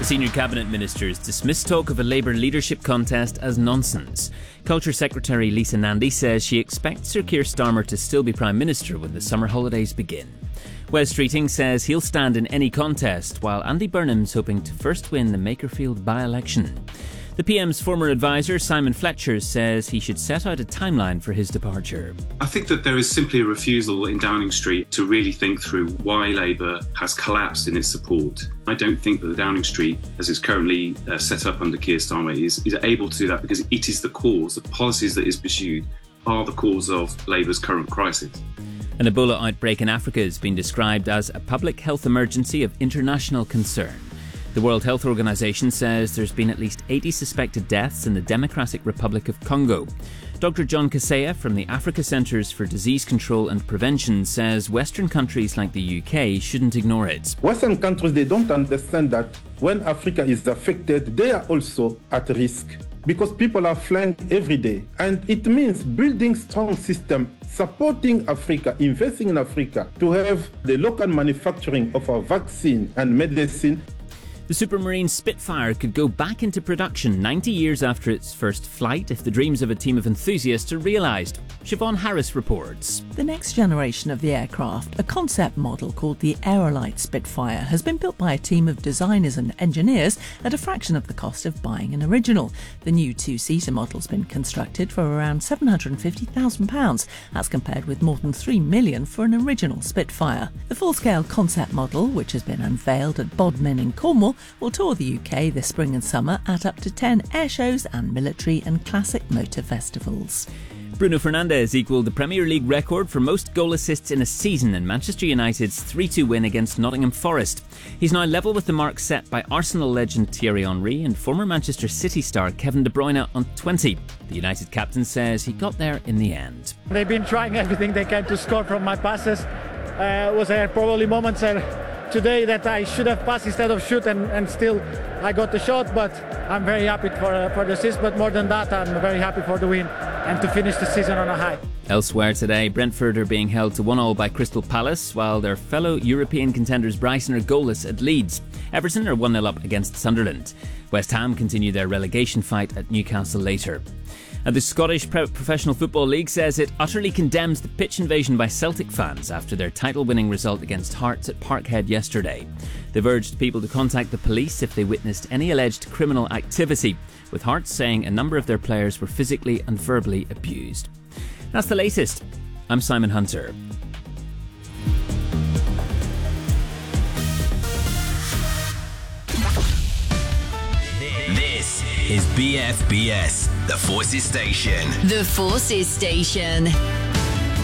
Senior cabinet ministers dismissed talk of a Labour leadership contest as nonsense. Culture Secretary Lisa Nandy says she expects Sir Keir Starmer to still be Prime Minister when the summer holidays begin. Wes Streeting says he'll stand in any contest, while Andy Burnham's hoping to first win the Makerfield by-election. The PM's former advisor, Simon Fletcher, says he should set out a timeline for his departure. I think that there is simply a refusal in Downing Street to really think through why Labour has collapsed in its support. I don't think that the Downing Street, as it's currently set up under Keir Starmer, is able to do that, because it is the cause. The policies that is pursued are the cause of Labour's current crisis. An Ebola outbreak in Africa has been described as a public health emergency of international concern. The World Health Organization says there's been at least 80 suspected deaths in the Democratic Republic of Congo. Dr. John Kaseya from the Africa Centres for Disease Control and Prevention says Western countries like the UK shouldn't ignore it. Western countries, they don't understand that when Africa is affected, they are also at risk, because people are flying every day. And it means building strong system, supporting Africa, investing in Africa, to have the local manufacturing of our vaccine and medicine. The Supermarine Spitfire could go back into production 90 years after its first flight if the dreams of a team of enthusiasts are realised. Siobhan Harris reports. The next generation of the aircraft, a concept model called the Aerolite Spitfire, has been built by a team of designers and engineers at a fraction of the cost of buying an original. The new two-seater model's been constructed for around £750,000. That's compared with more than £3 million for an original Spitfire. The full-scale concept model, which has been unveiled at Bodmin in Cornwall, will tour the UK this spring and summer at up to 10 air shows and military and classic motor festivals. Bruno Fernandes equalled the Premier League record for most goal assists in a season in Manchester United's 3-2 win against Nottingham Forest. He's now level with the mark set by Arsenal legend Thierry Henry and former Manchester City star Kevin De Bruyne on 20. The United captain says he got there in the end. They've been trying everything they can to score from my passes. Was there probably moments today that I should have passed instead of shoot, and still I got the shot, but I'm very happy for the assist. But more than that, I'm very happy for the win and to finish the season on a high. Elsewhere today, Brentford are being held to 1-1 by Crystal Palace, while their fellow European contenders Brighton are goalless at Leeds. Everton are 1-0 up against Sunderland. West Ham continue their relegation fight at Newcastle later. And the Scottish Professional Football League says it utterly condemns the pitch invasion by Celtic fans after their title-winning result against Hearts at Parkhead yesterday. They've urged people to contact the police if they witnessed any alleged criminal activity, with Hearts saying a number of their players were physically and verbally abused. That's the latest. I'm Simon Hunter. This is BFBS, the Forces Station. The Forces Station.